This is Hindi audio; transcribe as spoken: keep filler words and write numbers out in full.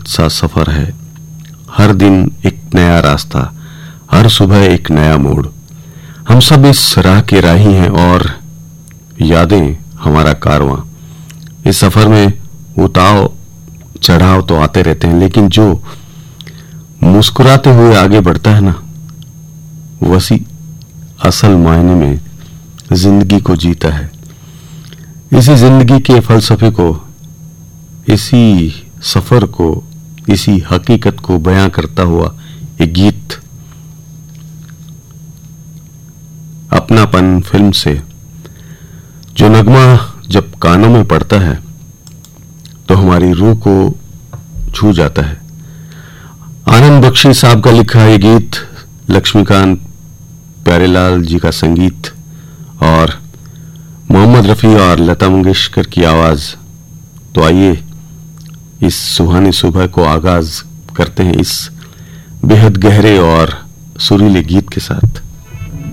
सा सफर है, हर दिन एक नया रास्ता, हर सुबह एक नया मोड़। हम सब इस राह के राही हैं और यादें हमारा कारवां। इस सफर में उतार चढ़ाव तो आते रहते हैं, लेकिन जो मुस्कुराते हुए आगे बढ़ता है ना, वही असल मायने में जिंदगी को जीता है। इसी जिंदगी के फलसफे को, इसी सफर को, इसी हकीकत को बयां करता हुआ एक गीत अपनापन फिल्म से, जो नगमा जब कानों में पड़ता है तो हमारी रूह को छू जाता है। आनंद बख्शी साहब का लिखा ये गीत, लक्ष्मीकांत प्यारेलाल जी का संगीत और मोहम्मद रफी और लता मंगेशकर की आवाज। तो आइए इस सुहानी सुबह को आगाज करते हैं इस बेहद गहरे और सुरीले गीत के साथ।